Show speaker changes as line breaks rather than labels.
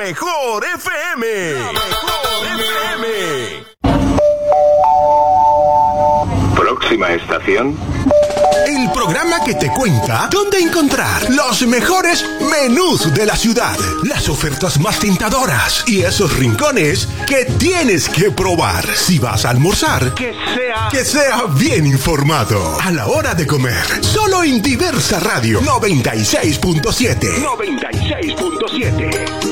Mejor FM. La Mejor FM.
Próxima estación.
El programa que te cuenta dónde encontrar los mejores menús de la ciudad, las ofertas más tentadoras y esos rincones que tienes que probar si vas a almorzar. Que sea bien informado a la hora de comer. Solo en Diversa Radio 96.7. 96.7.